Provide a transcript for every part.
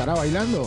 ¿Estará bailando?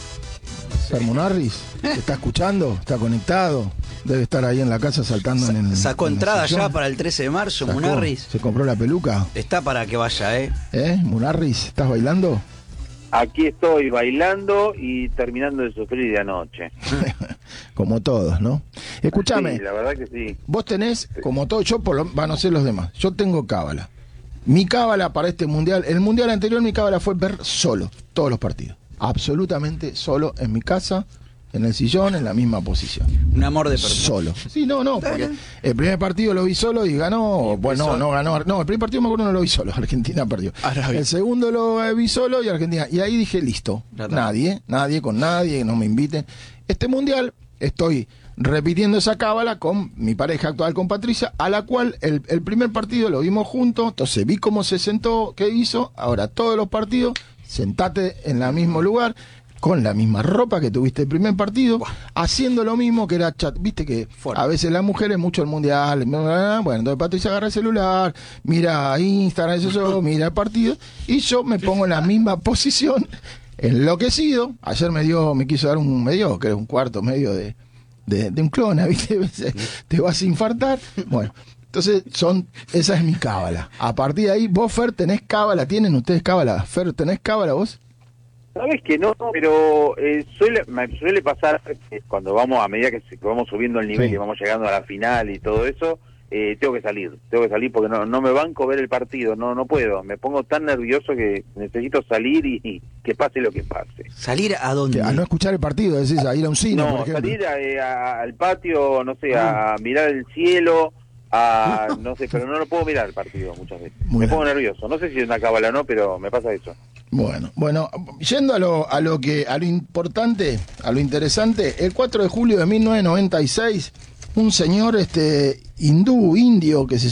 Sermon Harris, ¿está escuchando? ¿Está conectado? Debe estar ahí en la casa saltando en el... Sacó en entrada sillón. ya para el 13 de marzo, Sacó, Munarris. ¿Se compró la peluca? Está para que vaya, Munarris, ¿estás bailando? Aquí estoy bailando y terminando de sufrir de anoche. Como todos, ¿no? Escúchame, Sí, la verdad que sí. vos tenés, como todo, yo no sé los demás, yo tengo cábala. Mi cábala para este mundial, el mundial anterior mi cábala fue ver solo, todos los partidos. Absolutamente solo en mi casa, en el sillón, en la misma posición. Un amor de persona. Solo. Sí, no, porque el primer partido lo vi solo y ganó, bueno, no ganó. No, el primer partido me acuerdo no lo vi solo, Argentina perdió. El segundo lo vi solo y Argentina. Y ahí dije, listo, nadie con nadie, no me inviten. Este mundial estoy repitiendo esa cábala con mi pareja actual, con Patricia, a la cual el primer partido lo vimos juntos, entonces vi cómo se sentó, qué hizo, ahora todos los partidos, sentate en el mismo lugar, con la misma ropa que tuviste el primer partido, haciendo lo mismo que era chat. Viste que a veces las mujeres, mucho el mundial, bueno, entonces Patricia agarra el celular, mira Instagram, eso, mira el partido, y yo me pongo en la misma posición, enloquecido. Ayer me quiso dar creo un cuarto medio de un clona, ¿viste? Te vas a infartar. Bueno, entonces esa es mi cábala. A partir de ahí, vos, Fer, tenés cábala, ¿tienen ustedes cábala? Fer, ¿tenés cábala vos? Sabes que no, pero me suele pasar que cuando a medida que vamos subiendo el nivel y vamos llegando a la final y todo eso, tengo que salir porque no me banco ver el partido, no puedo, me pongo tan nervioso que necesito salir y que pase lo que pase. ¿Salir a dónde? A no escuchar el partido, decís, a ir a un cine, por No, ejemplo. salir al patio, no sé, a mirar el cielo, no sé, pero no lo puedo mirar el partido muchas veces. Me pongo nervioso, no sé si es una cábala o no, pero me pasa eso. Bueno, yendo a lo importante, a lo interesante, el 4 de julio de 1996, un señor indio que se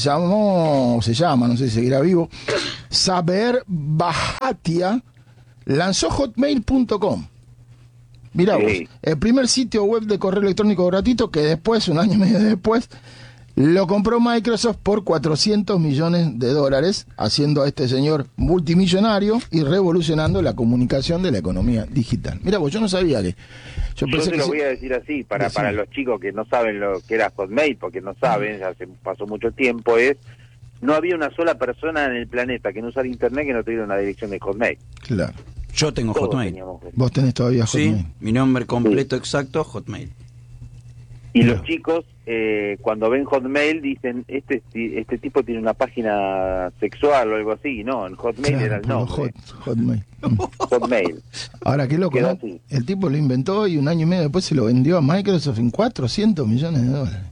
llama, no sé si seguirá vivo, Saber Bhatia, lanzó hotmail.com. Mirá vos, el primer sitio web de correo electrónico gratuito que después, un año y medio después, lo compró Microsoft por $400 millones, haciendo a este señor multimillonario y revolucionando la comunicación de la economía digital. Mira vos, yo no sabía que... Yo te lo voy a decir así, para los chicos que no saben lo que era Hotmail, porque no saben, pasó mucho tiempo, no había una sola persona en el planeta que no usara Internet que no tuviera una dirección de Hotmail. Claro. Yo tengo Todos Hotmail. Vos tenés todavía Hotmail. Sí, mi nombre completo exacto, Hotmail. Y los chicos, cuando ven Hotmail, dicen, este tipo tiene una página sexual o algo así. No, en Hotmail era el nombre. Hotmail. Hotmail. Ahora, qué loco, ¿no? El tipo lo inventó y un año y medio después se lo vendió a Microsoft en $400 millones.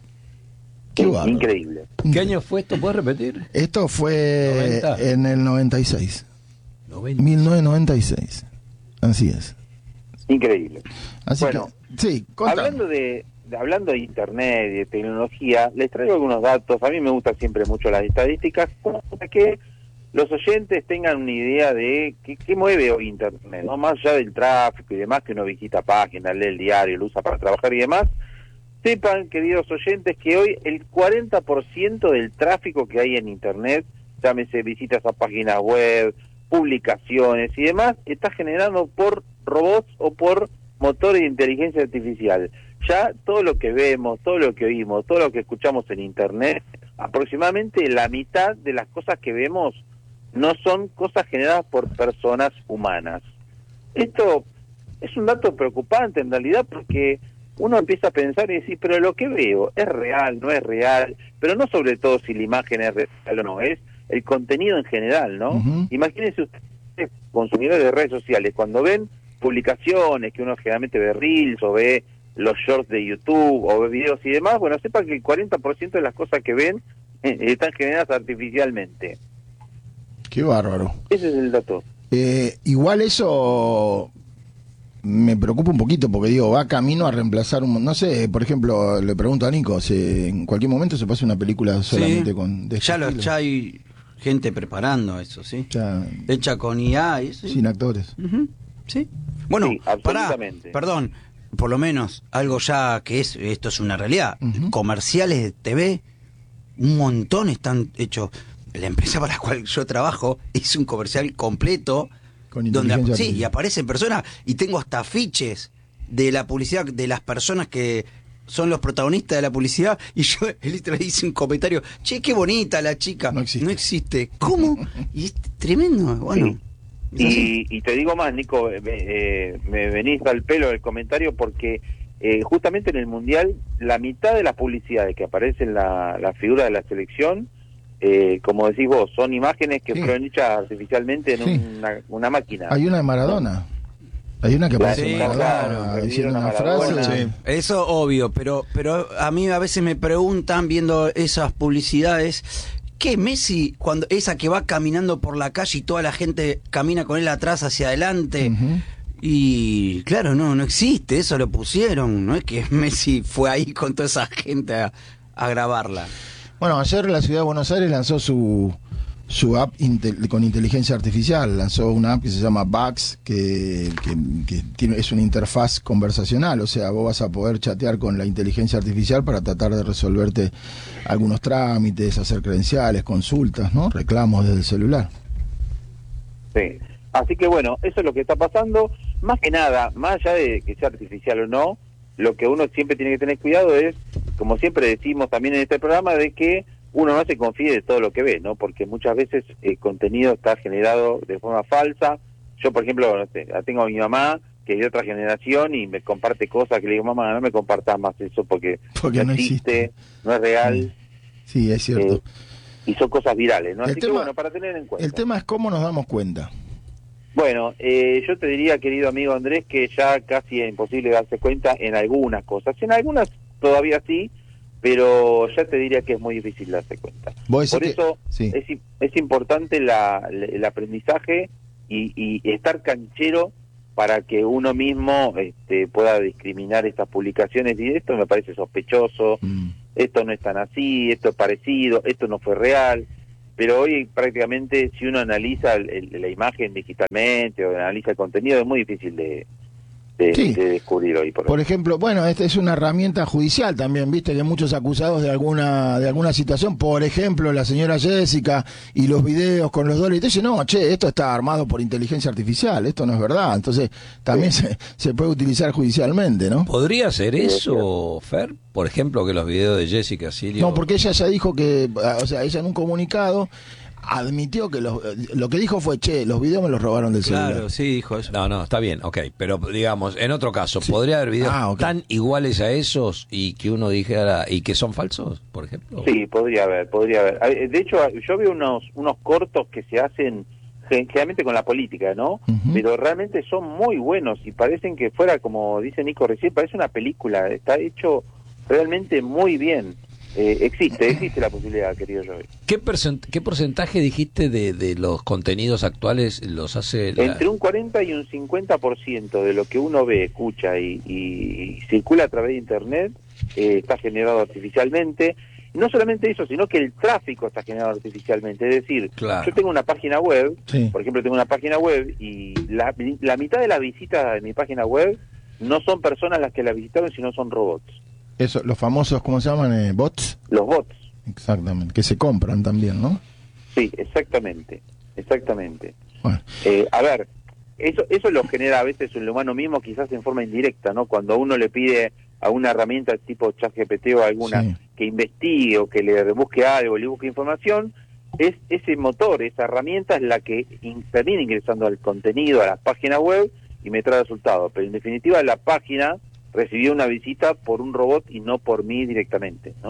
Qué bárbaro. Increíble. ¿Qué año fue esto? ¿Puedes repetir? Esto fue 90. En el 96. 90. 1996. Así es. Increíble. Así bueno, que, sí, hablando de Internet y de tecnología, les traigo algunos datos. A mí me gustan siempre mucho las estadísticas, para que los oyentes tengan una idea de qué mueve hoy Internet, ¿no? Más allá del tráfico y demás, que uno visita páginas, lee el diario, lo usa para trabajar y demás. Sepan, queridos oyentes, que hoy el 40% del tráfico que hay en Internet, llámese visitas a páginas web, publicaciones y demás, está generado por robots o por motores de inteligencia artificial. Ya todo lo que vemos, todo lo que oímos, todo lo que escuchamos en Internet, aproximadamente la mitad de las cosas que vemos no son cosas generadas por personas humanas. Esto es un dato preocupante en realidad, porque uno empieza a pensar y decir, pero lo que veo es real, no es real, pero no sobre todo si la imagen es real o no, es el contenido en general, ¿no? Imagínense ustedes, consumidores de redes sociales, cuando ven publicaciones que uno generalmente ve Reels o ve los shorts de YouTube o ve videos y demás, bueno, sepan que el 40% de las cosas que ven están generadas artificialmente. Qué bárbaro. Ese es el dato. Igual eso me preocupa un poquito porque digo, va camino a reemplazar no sé, por ejemplo, le pregunto a Nico, en cualquier momento se pasa una película solamente con... Ya hay gente preparando eso, ¿sí? Hecha con IA y eso. Sin actores. Sí. Bueno, sí, absolutamente. Perdón, por lo menos algo ya que esto es una realidad. Comerciales de TV, un montón están hechos. La empresa para la cual yo trabajo hizo un comercial completo Sí, y aparecen personas, y tengo hasta afiches de la publicidad, de las personas que son los protagonistas de la publicidad, y yo le hice un comentario, che, qué bonita la chica. No existe. ¿Cómo? Y es tremendo, bueno. Sí. Y te digo más, Nico, me venís al pelo el comentario porque justamente en el Mundial la mitad de las publicidades que aparecen la figura de la selección, como decís vos, son imágenes que fueron hechas artificialmente en una máquina. Hay una de Maradona. Hay una que aparece diciendo una frase. Sí. Eso obvio, pero a mí a veces me preguntan viendo esas publicidades, ¿qué Messi, cuando esa que va caminando por la calle y toda la gente camina con él atrás hacia adelante? Y claro, no existe, eso lo pusieron, no es que Messi fue ahí con toda esa gente a grabarla. Bueno, ayer la ciudad de Buenos Aires lanzó su app con inteligencia artificial. Lanzó una app que se llama Bugs, que es una interfaz conversacional, o sea, vos vas a poder chatear con la inteligencia artificial para tratar de resolverte algunos trámites, hacer credenciales, consultas, ¿no? Reclamos desde el celular. Sí, así que bueno, eso es lo que está pasando. Más que nada, más allá de que sea artificial o no, lo que uno siempre tiene que tener cuidado es, como siempre decimos también en este programa, de que uno no se confíe de todo lo que ve, ¿no? Porque muchas veces el contenido está generado de forma falsa. Yo, por ejemplo, no sé, tengo a mi mamá, que es de otra generación, y me comparte cosas que le digo, mamá, no me compartas más eso porque no existe, no es real. Sí, es cierto. Y son cosas virales, ¿no? Así que bueno, para tener en cuenta. El tema es cómo nos damos cuenta. Bueno, yo te diría, querido amigo Andrés, que ya casi es imposible darse cuenta en algunas cosas. En algunas todavía sí, pero ya te diría que es muy difícil darse cuenta. Por eso sí, es importante el aprendizaje y estar canchero para que uno mismo pueda discriminar estas publicaciones y esto me parece sospechoso, esto no es tan así, esto es parecido, esto no fue real. Pero hoy prácticamente si uno analiza la imagen digitalmente o analiza el contenido es muy difícil de descubrir hoy. Por ejemplo, bueno, esta es una herramienta judicial también, viste que muchos acusados de alguna situación, por ejemplo, la señora Jessica y los videos con los dólares, y te dicen, no, esto está armado por inteligencia artificial, esto no es verdad, entonces también se puede utilizar judicialmente, ¿no? ¿Podría ser eso, Fer? Por ejemplo, que los videos de Jessica Silio... No, porque ella ya dijo que, o sea, ella en un comunicado admitió que lo que dijo fue, los videos me los robaron del celular. Claro, sí, dijo eso. No, está bien, ok. Pero digamos, en otro caso, ¿podría haber videos tan iguales a esos y que uno dijera, y que son falsos, por ejemplo? Sí, podría haber. De hecho, yo veo unos cortos que se hacen generalmente con la política, ¿no? Pero realmente son muy buenos y parecen que fuera, como dice Nico recién, parece una película. Está hecho realmente muy bien. Existe la posibilidad, querido Joey. ¿Qué porcentaje dijiste de los contenidos actuales los hace? Entre un 40 y un 50% de lo que uno ve, escucha y circula a través de Internet está generado artificialmente. Y no solamente eso, sino que el tráfico está generado artificialmente. Es decir, yo tengo una página web, por ejemplo, tengo una página web y la mitad de las visitas de mi página web no son personas las que la visitaron, sino son robots. Eso, los famosos, ¿cómo se llaman? ¿Bots? Los bots. Exactamente, que se compran también, ¿no? Sí, exactamente. Bueno. A ver, eso lo genera a veces el humano mismo, quizás en forma indirecta, ¿no? Cuando uno le pide a una herramienta tipo ChatGPT o alguna que investigue o que le busque algo, le busque información, es ese motor, esa herramienta es la que termina ingresando al contenido, a la página web y me trae resultados. Pero en definitiva la página recibió una visita por un robot y no por mí directamente, ¿no?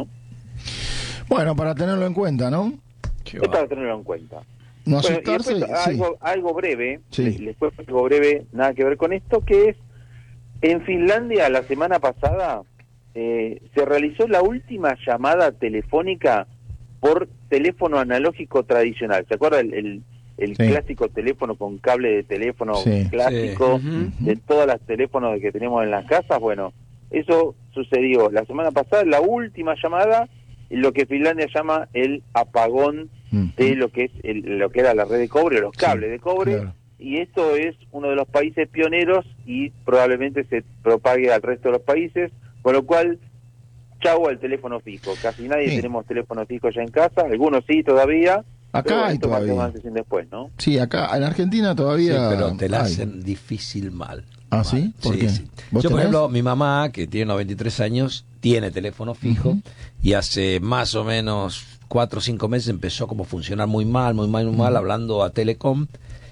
Bueno, para tenerlo en cuenta, ¿no? Es para tenerlo en cuenta. No asustarse. Y después, algo breve, les cuento algo breve, nada que ver con esto, que es, en Finlandia la semana pasada se realizó la última llamada telefónica por teléfono analógico tradicional. ¿Se acuerda el clásico teléfono con cable de teléfono clásico de todas las teléfonos que tenemos en las casas? Bueno, eso sucedió la semana pasada, la última llamada, lo que Finlandia llama el apagón de lo que es lo que era la red de cobre, los cables de cobre, y esto es uno de los países pioneros y probablemente se propague al resto de los países, con lo cual chau al teléfono fijo. Casi nadie tenemos teléfono fijo ya en casa, algunos sí todavía. Acá hay todavía. Antes y después, ¿no? Sí, acá en Argentina todavía. Sí, pero te la hacen difícil mal. ¿Ah, sí? ¿Por qué? Sí. Yo, por ejemplo, mi mamá, que tiene 93 años, tiene teléfono fijo y hace más o menos 4 o 5 meses empezó como a funcionar muy mal, hablando a Telecom.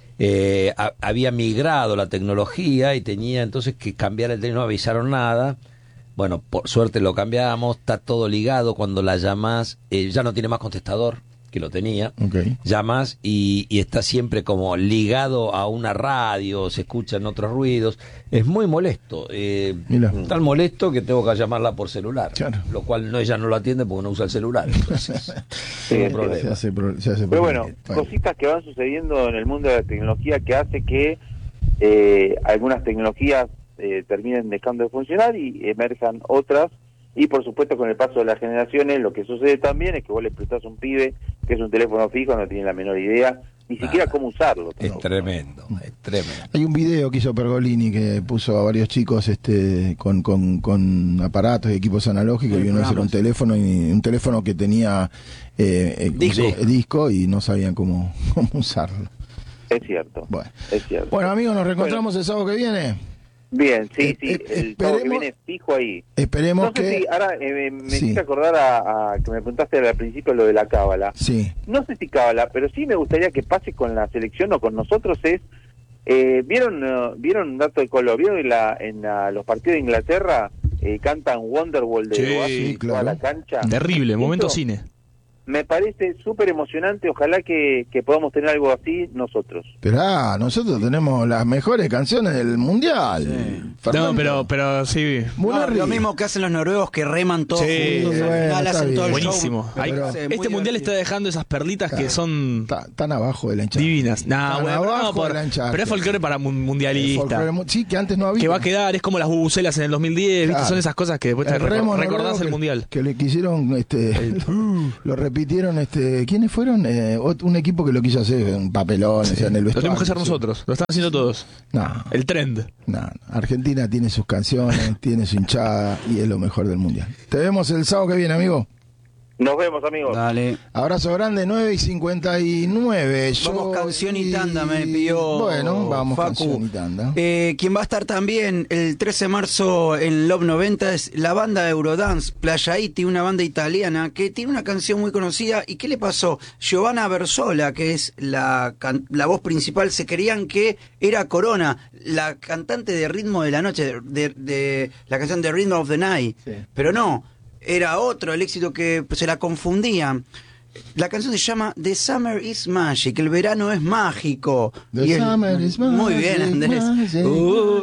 Había migrado la tecnología y tenía entonces que cambiar el teléfono, no avisaron nada. Bueno, por suerte lo cambiamos, está todo ligado. Cuando la llamas, ya no tiene más contestador, que lo tenía. Llamas y está siempre como ligado a una radio, se escuchan otros ruidos. Es muy molesto. Tan molesto que tengo que llamarla por celular. Claro. Lo cual ella no lo atiende porque no usa el celular. Entonces, sí, problema. Pero bueno, cositas que van sucediendo en el mundo de la tecnología que hace que algunas tecnologías terminen dejando de funcionar y emerjan otras. Y por supuesto con el paso de las generaciones lo que sucede también es que vos le prestás a un pibe que es un teléfono fijo, no tiene la menor idea ni siquiera cómo usarlo. Es tremendo, es tremendo. Hay un video que hizo Pergolini que puso a varios chicos con aparatos y equipos analógicos y uno era un teléfono que tenía disco y no sabían cómo usarlo. Es cierto. Bueno, amigos, nos reencontramos el sábado que viene. Bien, sí, el sábado que viene fijo ahí. Esperemos no sé si, ahora me hice acordar a que me preguntaste al principio lo de la cábala. Sí. No sé si cábala, pero sí me gustaría que pase con la selección o con nosotros ¿vieron un dato de color? ¿Vieron en los partidos de Inglaterra cantan Wonderwall de Oasis toda la cancha? Terrible, momento cine. Me parece súper emocionante, ojalá que podamos tener algo así nosotros. Pero nosotros tenemos las mejores canciones del mundial. Sí. No, pero sí. Lo mismo que hacen los noruegos que reman todos juntos. Hacen todo el buenísimo. Este mundial está dejando esas perlitas que son tan abajo de la hinchada. Divinas. Pero es folclore para mundialista. Sí, que antes no había. Que va a quedar, es como las bubucelas en el 2010, ¿viste? Son esas cosas que después te recordás el mundial. Que le quisieron lo repitieron, ¿quiénes fueron? Un equipo que lo quiso hacer, un papelón, en el vestuario. Lo tenemos que hacer nosotros, lo están haciendo todos. El trend. Argentina tiene sus canciones, tiene su hinchada y es lo mejor del mundial. Te vemos el sábado que viene, amigo. Nos vemos, amigos. Dale. Abrazo grande, 9:59. Vamos canción y tanda, me pidió. Bueno, vamos Facu. Canción y tanda. Quien va a estar también el 13 de marzo en Love 90 es la banda Eurodance, Playa Iti, una banda italiana que tiene una canción muy conocida. ¿Y qué le pasó? Giovanna Versola, que es la voz principal, se creían que era Corona, la cantante de Ritmo de la Noche, de la canción de Rhythm of the Night. Sí. Pero no. Era otro el éxito que se la confundían. La canción se llama The Summer is Magic, el verano es mágico. The Summer is Magic. Muy bien, Andrés.